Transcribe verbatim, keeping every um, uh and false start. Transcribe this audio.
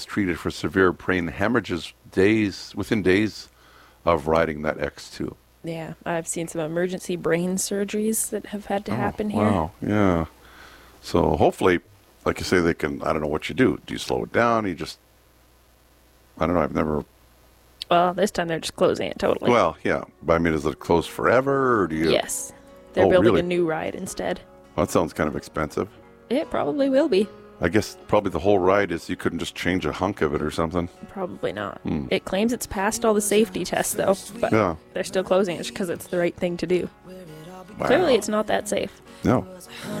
treated for severe brain hemorrhages days within days of riding that X two. Yeah, I've seen some emergency brain surgeries that have had to Oh, happen here. wow, yeah. So hopefully, like you say, they can, I don't know what you do. Do you slow it down? You just, I don't know, I've never... Well, this time they're just closing it totally. Well, yeah. But I mean, is it closed forever, or do you... Yes. They're Oh, building really? a new ride instead. Well, that sounds kind of expensive. It probably will be. I guess probably the whole ride is you couldn't just change a hunk of it or something. Probably not. Hmm. It claims it's passed all the safety tests, though, but Yeah. they're still closing it because it's the right thing to do. Wow. Clearly, it's not that safe. No.